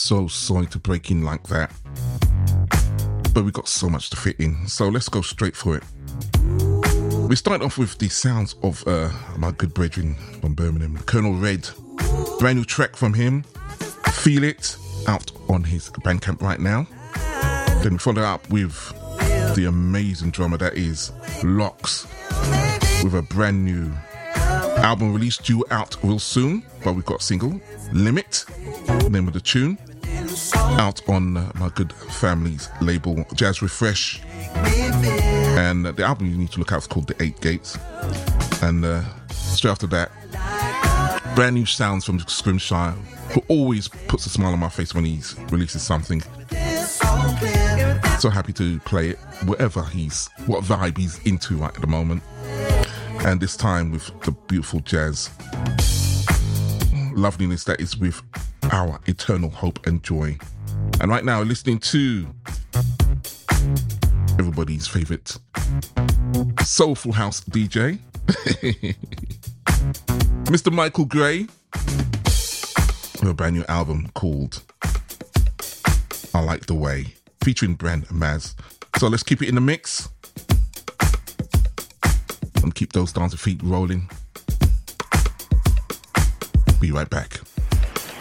so sorry to break in like that, but we got so much to fit in, so let's go straight for it. We start off with the sounds of my good brethren from Birmingham, Colonel Red. Brand new track from him, Feel It, out on his Bandcamp right now. Then we follow up with the amazing drummer that is Lox, with a brand new album release due out real soon, but we've got a single, Limit, name of the tune, out on my good family's label, Jazz Refresh. And the album you need to look out is called The Eight Gates. And straight after that, brand new sounds from Scrimshire, who always puts a smile on my face when he releases something. So happy to play it, what vibe he's into right at the moment. And this time with the beautiful jazz loveliness that is with our eternal hope and joy. And right now, listening to everybody's favourite soulful house DJ, Mr. Michael Gray, with a brand new album called I Like the Way, featuring Brand Maz. So let's keep it in the mix and keep those dancing feet rolling. Be right back.